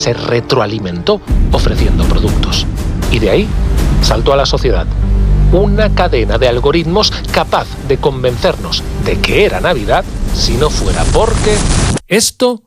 se retroalimentó ofreciendo productos. Y de ahí saltó a la sociedad. Una cadena de algoritmos capaz de convencernos de que era Navidad si no fuera porque... Esto